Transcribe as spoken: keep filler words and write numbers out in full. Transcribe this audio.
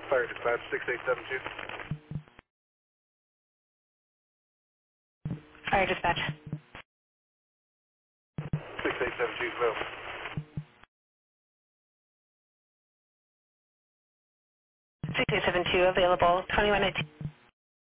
Fire dispatch six eight seven two. Fire dispatch. six eight seven two is available. six eight seven two available. twenty-one nineteen.